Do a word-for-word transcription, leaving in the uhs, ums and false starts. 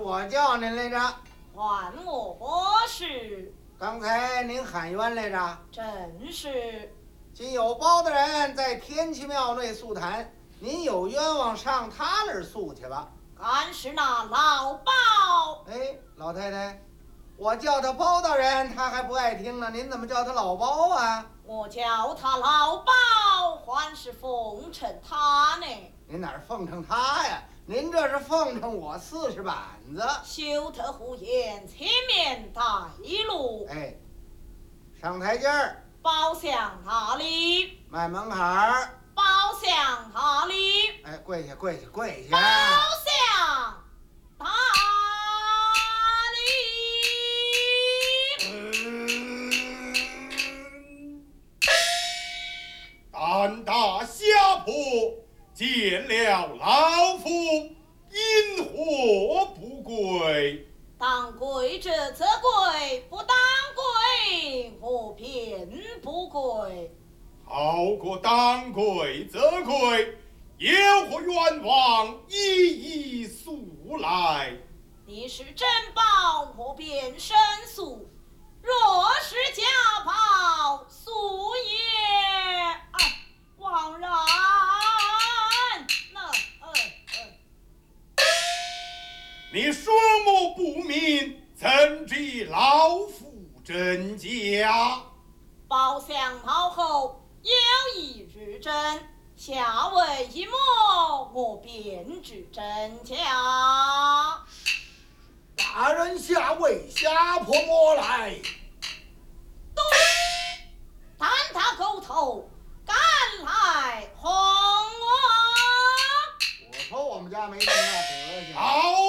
我叫您来着。 还我何事？ 刚才您喊冤来着？ 正是。 今有包大人在天齐庙内诉谈，您有冤枉上他那儿诉去吧。 俺是那老包。 哎，老太太，我叫他包大人，他还不爱听呢。您怎么叫他老包啊？ 我叫他老包，还是奉承他呢。 您哪儿奉承他呀？您这是奉承我四十板子。 休特胡言，前面带路。 哎，上台阶儿。 包厢哪里？ 迈门槛儿。 包厢哪里？ 哎，跪下，跪下，跪下。 包厢哪里？ 嗯，胆大侠婆，见了老夫，因何不跪？ 当跪者则跪，不当跪我便不跪。 好过当跪则跪，有何冤枉一一诉来。 你是真包，我便申诉；若是假包，诉也哎枉然。那呃呃， 你双目不明，怎知老夫真假？ 包厢冒后有一日真，下为一摸，我便知真假。 大人下为下婆摸来。 都胆大狗头，赶来哄我。 我说我们家没这么大德行。 好